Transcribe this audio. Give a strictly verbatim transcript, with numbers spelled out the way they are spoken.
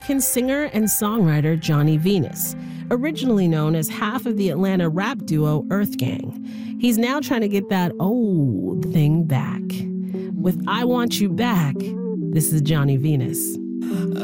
singer and songwriter Johnny Venus, originally known as half of the Atlanta rap duo Earth Gang. He's now trying to get that old thing back. With I Want You Back, this is Johnny Venus.